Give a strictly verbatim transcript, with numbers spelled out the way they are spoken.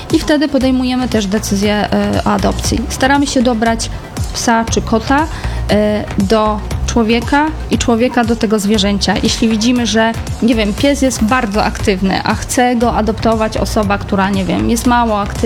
i wtedy podejmujemy też decyzję o adopcji. Staramy się dobrać psa czy kota do człowieka i człowieka do tego zwierzęcia. Jeśli widzimy, że, nie wiem, pies jest bardzo aktywny, a chce go adoptować osoba, która, nie wiem, jest mało aktywna,